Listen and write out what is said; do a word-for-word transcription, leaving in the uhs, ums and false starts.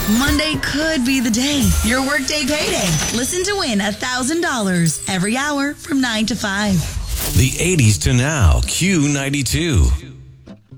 Monday could be the day. Your workday payday. Listen to win one thousand dollars every hour from nine to five. The eighties to now, Q ninety-two.